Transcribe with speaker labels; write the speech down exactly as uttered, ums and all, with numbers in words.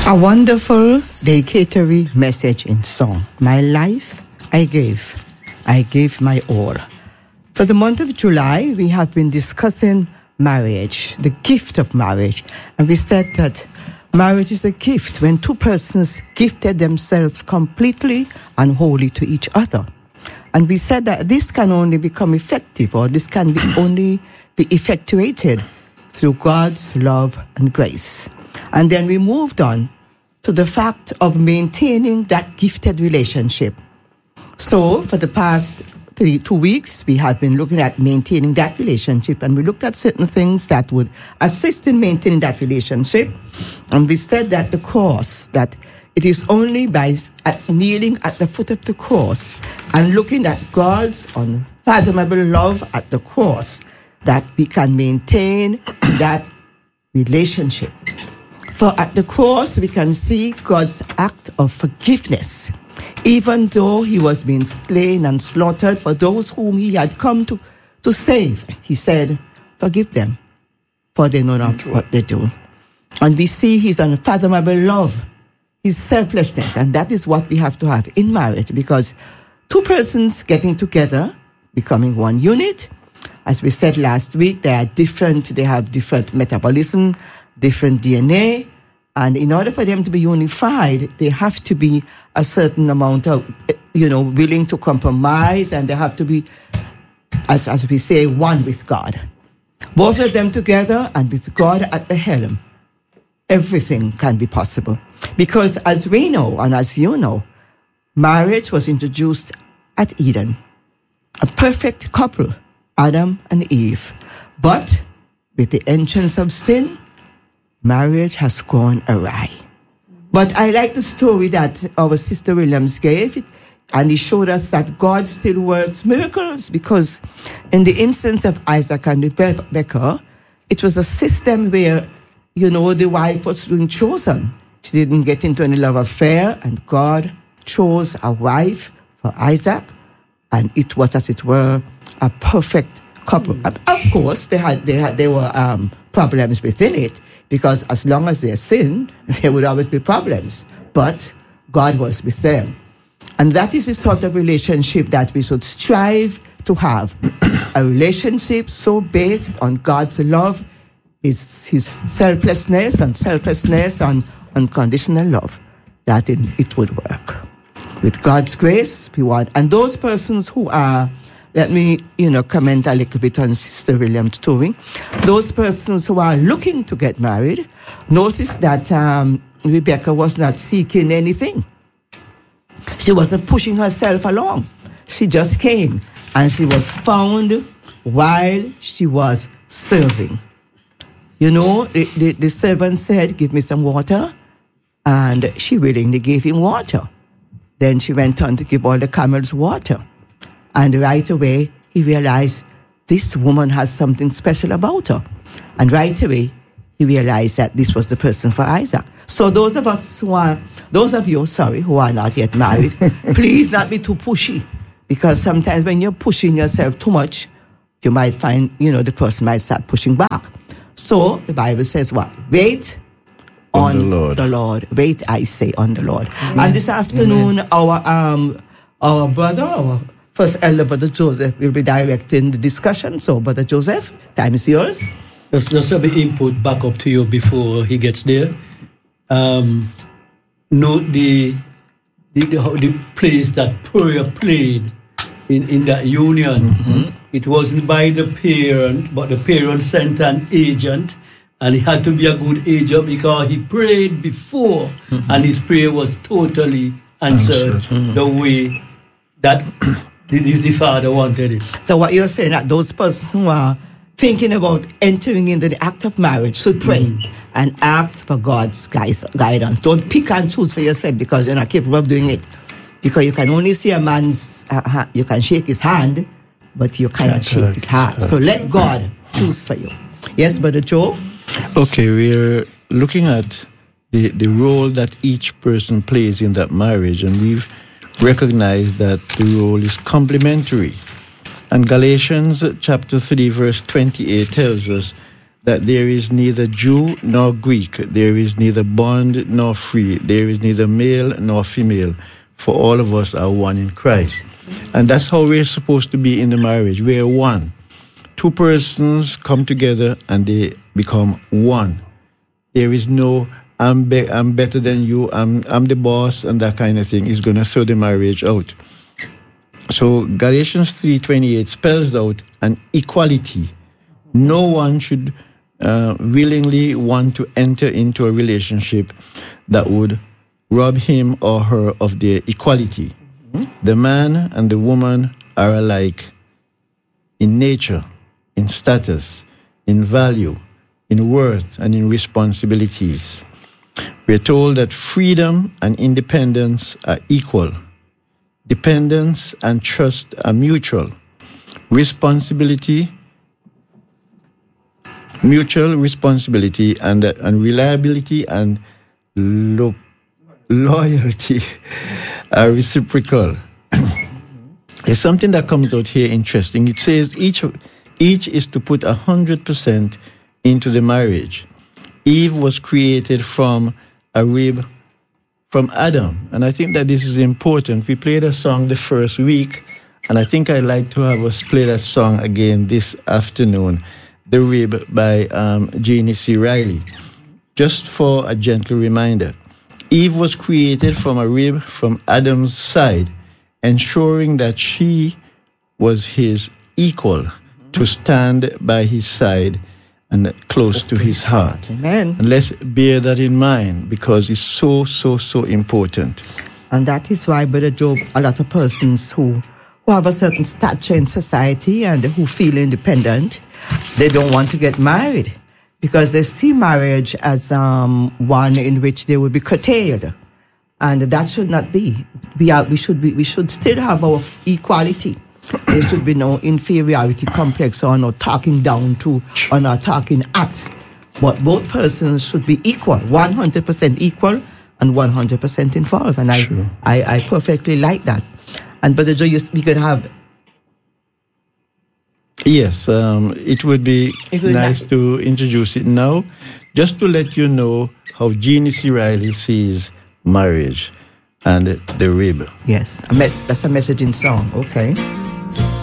Speaker 1: A wonderful dedicatory message in song. My life I gave. I gave my all. For the month of July, we have been discussing marriage, the gift of marriage. And we said that marriage is a gift when two persons gifted themselves completely and wholly to each other. And we said that this can only become effective, or this can be only be effectuated through God's love and grace. And then we moved on to the fact of maintaining that gifted relationship. So for the past three, two weeks, we have been looking at maintaining that relationship, and we looked at certain things that would assist in maintaining that relationship. And we said that the cross, that it is only by at kneeling at the foot of the cross and looking at God's unfathomable love at the cross that we can maintain that relationship. For at the cross, we can see God's act of forgiveness. Even though he was being slain and slaughtered for those whom he had come to, to save, he said, forgive them, for they know not what they do. And we see his unfathomable love, his selflessness, and that is what we have to have in marriage, because two persons getting together, becoming one unit, as we said last week, they are different, they have different metabolism, different D N A, and in order for them to be unified, they have to be a certain amount of, you know, willing to compromise, and they have to be, as, as we say, one with God. Both of them together and with God at the helm, everything can be possible. Because as we know, and as you know, marriage was introduced at Eden, a perfect couple, Adam and Eve. But with the entrance of sin, marriage has gone awry. But I like the story that our Sister Williams gave, and he showed us that God still works miracles, because in the instance of Isaac and Rebecca, it was a system where, you know, the wife was being chosen. She didn't get into any love affair, and God chose a wife for Isaac, and it was, as it were, a perfect couple. Mm. Of course, they had they had there were um, problems within it, because as long as they sinned, there would always be problems. But God was with them. And that is the sort of relationship that we should strive to have. A relationship so based on God's love, his, his selflessness and selflessness and unconditional love, that it, it would work. With God's grace, we want. And those persons who are, let me, you know, comment a little bit on Sister Williams' story. Those persons who are looking to get married, notice that um, Rebecca was not seeking anything. She wasn't pushing herself along. She just came, and she was found while she was serving. You know, the, the, the servant said, give me some water, and she willingly gave him water. Then she went on to give all the camels water. And right away, he realized this woman has something special about her. And right away, he realized that this was the person for Isaac. So those of us who are, those of you, sorry, who are not yet married, please not be too pushy. Because sometimes when you're pushing yourself too much, you might find, you know, the person might start pushing back. So the Bible says what? Wait on, on the, Lord. the Lord. Wait, I say, on the Lord. Amen. And this afternoon, Amen. our um, our brother, our First Elder Brother Joseph, will be directing the discussion. So, Brother Joseph, time is yours.
Speaker 2: Just, just a bit input back up to you before he gets there. Um, note the the, the the place that prayer played in, in that union. Mm-hmm. It wasn't by the parent, but the parent sent an agent, and he had to be a good agent because he prayed before, mm-hmm. and his prayer was totally answered mm-hmm. the way that the, the father wanted it.
Speaker 1: So what you're saying, that those persons who are thinking about entering into the act of marriage should pray mm-hmm. and ask for God's guidance. Don't pick and choose for yourself because you're not capable of doing it. Because you can only see a man's, uh, you can shake his hand, but you cannot That's shake right. his heart. So let God choose for you. Yes, Brother Joe?
Speaker 3: Okay, we're looking at the, the role that each person plays in that marriage, and we've recognized that the role is complementary. And Galatians chapter three, verse twenty-eight tells us that there is neither Jew nor Greek, there is neither bond nor free, there is neither male nor female, for all of us are one in Christ. And that's how we're supposed to be in the marriage. We're one. Two persons come together and they become one. There is no, I'm, be- I'm better than you, I'm, I'm the boss, and that kind of thing is going to throw the marriage out. So Galatians three twenty-eight spells out an equality. No one should uh, willingly want to enter into a relationship that would rob him or her of their equality. Mm-hmm. The man and the woman are alike in nature, in status, in value, in worth, and in responsibilities. We're told that freedom and independence are equal. Dependence and trust are mutual. Responsibility, mutual responsibility, and, uh, and reliability and lo- loyalty are reciprocal. There's something that comes out here interesting. It says each each is to put one hundred percent into the marriage. Eve was created from a rib from Adam. And I think that this is important. We played a song the first week, and I think I'd like to have us play that song again this afternoon, The Rib by um, Jeannie C. Riley, just for a gentle reminder. Eve was created from a rib from Adam's side, ensuring that she was his equal, to stand by his side and close to his heart.
Speaker 1: Amen.
Speaker 3: And let's bear that in mind, because it's so, so, so important.
Speaker 1: And that is why, Brother Job, a lot of persons who, who have a certain stature in society and who feel independent, they don't want to get married because they see marriage as um, one in which they will be curtailed. And that should not be. We are, we should be, we should still have our equality. There should be no inferiority complex or no talking down to or no talking at. But both persons should be equal, one hundred percent equal and one hundred percent involved. And I,
Speaker 3: sure.
Speaker 1: I, I perfectly like that. And Brother Joe, you, we could have...
Speaker 3: Yes, um, it would be
Speaker 1: it would
Speaker 3: nice
Speaker 1: not...
Speaker 3: to introduce it now, just to let you know how Jeannie C. Riley sees marriage and the rib.
Speaker 1: Yes, a mes- that's a messaging song, okay.